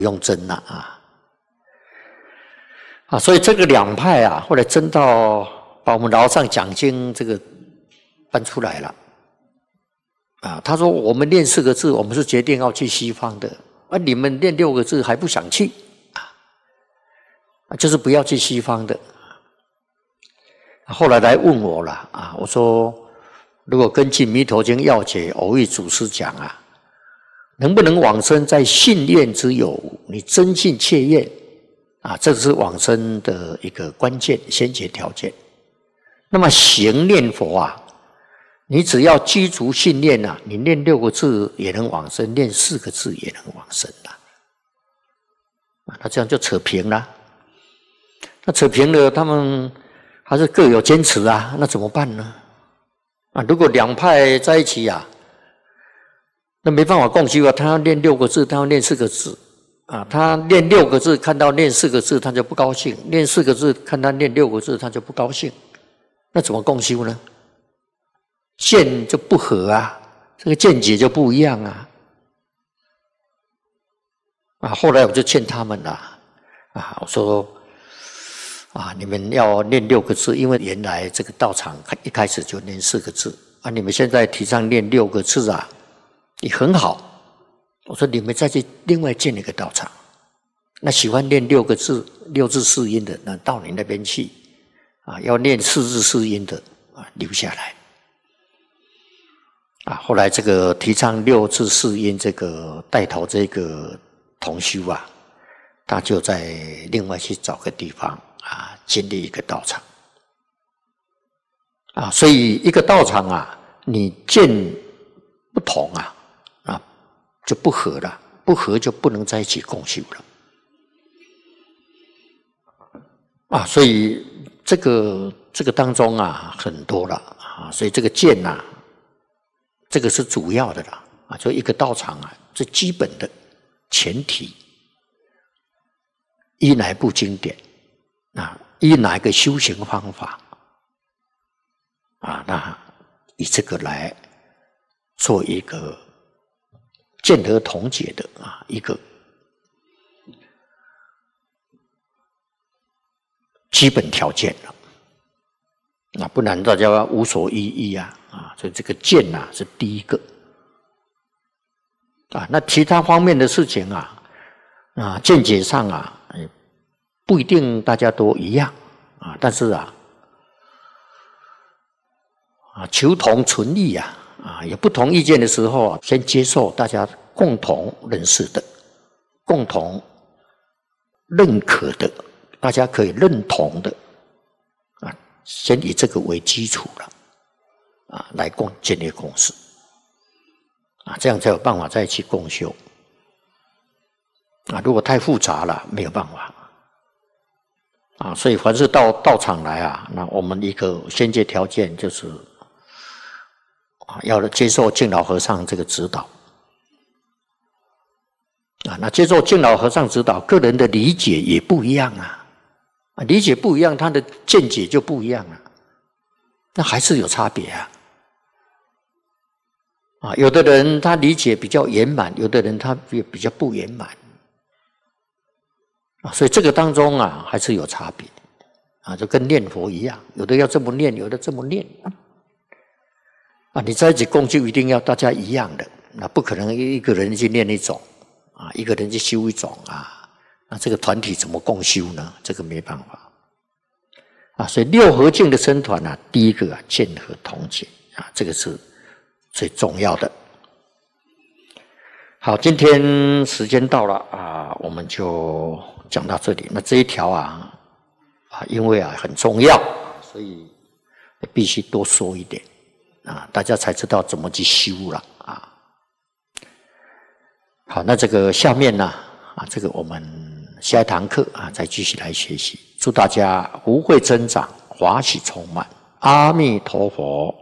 不用争了所以这个两派后来争到把我们劳上讲经这个搬出来了他说我们念4个字，我们是决定要去西方的你们念6个字还不想去就是不要去西方的。后来来问我了我说如果根据《弥陀经》要解偶遇祖师讲能不能往生在信愿之有，你真信切愿这是往生的一个关键先决条件。那么行念佛你只要具足信念你念6个字也能往生，念4个字也能往生那这样就扯平了。那扯平了，他们还是各有坚持那怎么办呢？如果两派在一起那没办法共修他要念6个字，他要念4个字他念6个字看到念4个字他就不高兴，念4个字看他念6个字他就不高兴，那怎么共修呢？见就不合这个见解就不一样后来我就劝他们我说你们要念6个字，因为原来这个道场一开始就念4个字你们现在提倡念6个字也很好。我说你们再去另外建一个道场，那喜欢念6个字6字4音的那到你那边去要念4字4音的留下来后来这个提倡6字4音这个带头这个同修他就在另外去找个地方建立一个道场所以一个道场你见不同就不合了，不合就不能在一起共修了所以这个当中很多了所以这个见这个是主要的啦就一个道场最基本的前提，依哪一部经典依哪一个修行方法那以这个来做一个见得同解的一个基本条件了不然大家无所依依所以这个见是第一个那其他方面的事情见解上不一定大家都一样但是求同存异有不同意见的时候先接受大家共同认识的共同认可的大家可以认同的先以这个为基础了来建立共识这样才有办法再去共修如果太复杂了没有办法所以凡是到道场来那我们一个先决条件就是要接受敬老和尚这个指导那接受敬老和尚指导，个人的理解也不一样理解不一样，他的见解就不一样那还是有差别有的人他理解比较圆满，有的人他比较不圆满所以这个当中还是有差别就跟念佛一样，有的要这么念，有的这么念你在一起共修一定要大家一样的，那不可能一个人去念一种一个人去修一种那这个团体怎么共修呢？这个没办法所以六合敬的僧团第一个见合同解这个是最重要的。好，今天时间到了我们就讲到这里。那这一条因为很重要，所以必须多说一点大家才知道怎么去修了好，那这个下面呢这个我们下一堂课再继续来学习。祝大家福慧增长，华喜充满。阿弥陀佛。